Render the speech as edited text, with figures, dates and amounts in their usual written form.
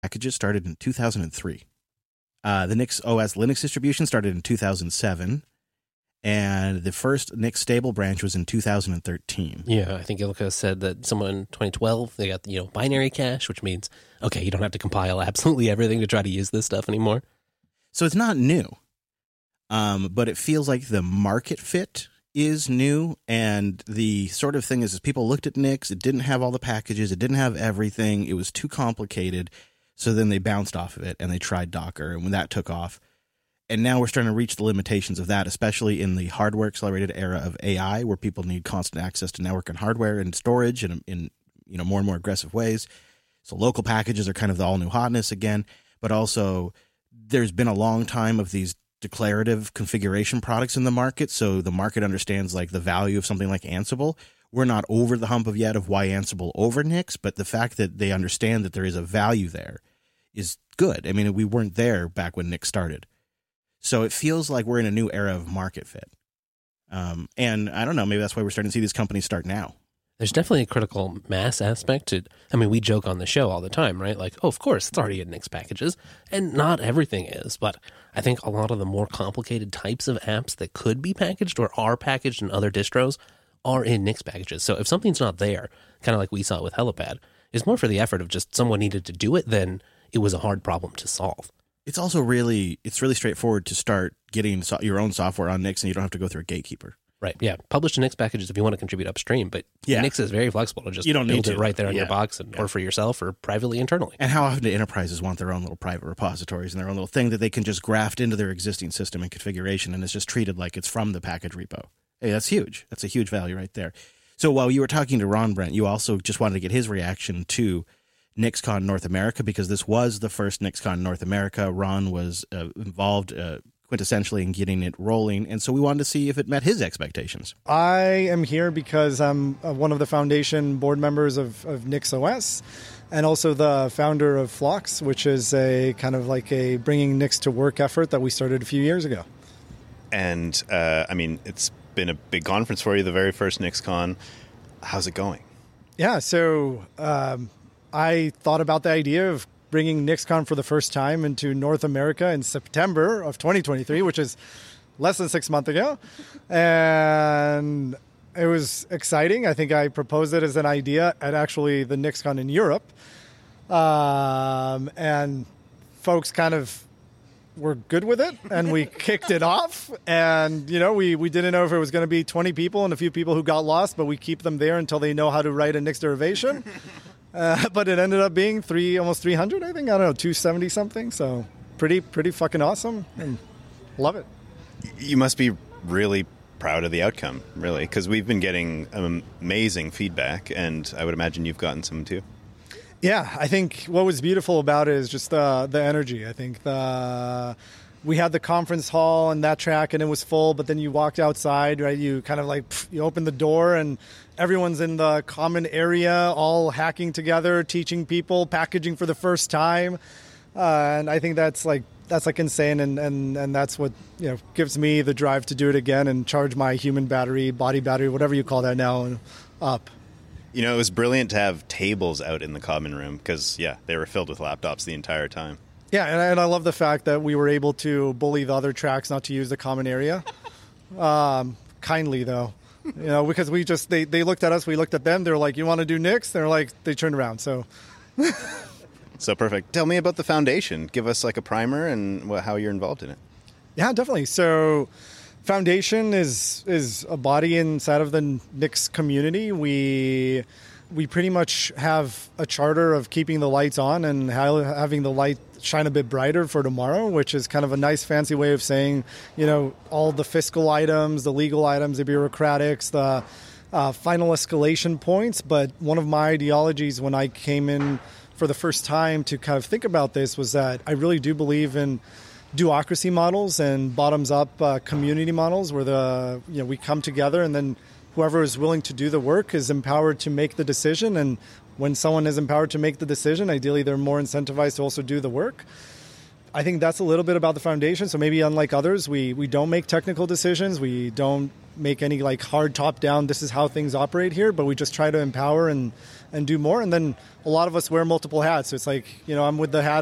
packages started in 2003. The Nix OS Linux distribution started in 2007. And the first Nix stable branch was in 2013. Yeah, I think Ilka said that someone in 2012, they got, binary cache, which means, okay, you don't have to compile absolutely everything to try to use this stuff anymore. So it's not new, but it feels like the market fit is new. And the sort of thing is people looked at Nix, it didn't have all the packages, it didn't have everything, it was too complicated. So then they bounced off of it and they tried Docker, and when that took off, and now we're starting to reach the limitations of that, especially in the hardware accelerated era of AI, where people need constant access to network and hardware and storage in more and more aggressive ways. So local packages are kind of the all new hotness again, but also there's been a long time of these declarative configuration products in the market. So the market understands like the value of something like Ansible. We're not over the hump of yet of why Ansible over Nix, but the fact that they understand that there is a value there is good. I mean, we weren't there back when Nix started. So it feels like we're in a new era of market fit. And I don't know, maybe that's why we're starting to see these companies start now. There's definitely a critical mass aspect to, we joke on the show all the time, right? Like, oh, of course, it's already in Nix packages. And not everything is, but I think a lot of the more complicated types of apps that could be packaged or are packaged in other distros are in Nix packages. So if something's not there, kind of like we saw with Helipad, it's more for the effort of just someone needed to do it than it was a hard problem to solve. It's also really straightforward to start getting your own software on Nix, and you don't have to go through a gatekeeper. Right, yeah. Publish to Nix packages if you want to contribute upstream, but Nix is very flexible to just build it right there on your box or for yourself or privately internally. And how often do enterprises want their own little private repositories and their own little thing that they can just graft into their existing system and configuration, and it's just treated like it's from the package repo? Hey, that's huge. That's a huge value right there. So while you were talking to Ron Brent, you also just wanted to get his reaction to NixCon North America, because this was the first NixCon North America. Ron was involved quintessentially in getting it rolling, and so we wanted to see if it met his expectations. I am here because I'm one of the foundation board members of NixOS, and also the founder of Phlox, which is a kind of like a bringing Nix to work effort that we started a few years ago. And it's been a big conference for you, the very first NixCon. How's it going? Yeah, so I thought about the idea of bringing NixCon for the first time into North America in September of 2023, which is less than 6 months ago. And it was exciting. I think I proposed it as an idea at actually the NixCon in Europe. And folks kind of were good with it, and we kicked it off. And, we didn't know if it was going to be 20 people and a few people who got lost, but we keep them there until they know how to write a Nix derivation. But it ended up being almost 300, I think. I don't know, 270 something. So pretty fucking awesome, and love it. You must be really proud of the outcome, really, because we've been getting amazing feedback, and I would imagine you've gotten some too. Yeah, I think what was beautiful about it is just the energy. I think we had the conference hall and that track, and it was full, but then you walked outside, right? You kind of you open the door, and everyone's in the common area, all hacking together, teaching people, packaging for the first time. And I think that's insane, and that's what gives me the drive to do it again and charge my human battery, body battery, whatever you call that now, up. It was brilliant to have tables out in the common room because, they were filled with laptops the entire time. Yeah, and I love the fact that we were able to bully the other tracks not to use the common area. Kindly, though. Because they looked at us, we looked at them, they were like, you want to do Nix? They turned around, so... So perfect. Tell me about the foundation. Give us a primer and how you're involved in it. Yeah, definitely. So Foundation is a body inside of the Nix community. We pretty much have a charter of keeping the lights on and having the light shine a bit brighter for tomorrow, which is kind of a nice fancy way of saying, all the fiscal items, the legal items, the bureaucratics, the final escalation points. But one of my ideologies when I came in for the first time to kind of think about this was that I really do believe in duocracy models and bottoms-up community models where we come together, and then whoever is willing to do the work is empowered to make the decision. And when someone is empowered to make the decision, ideally they're more incentivized to also do the work. I think that's a little bit about the foundation. So maybe unlike others, we don't make technical decisions. We don't make any like hard top down, this is how things operate here, but we just try to empower and do more. And then a lot of us wear multiple hats. So it's like, I'm with the hat